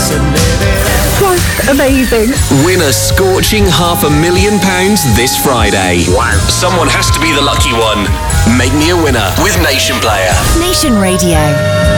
Just amazing. Win a scorching £500,000 this Friday. Wow. Someone has to be the lucky one. Make me a winner with Nation Player. Nation Radio.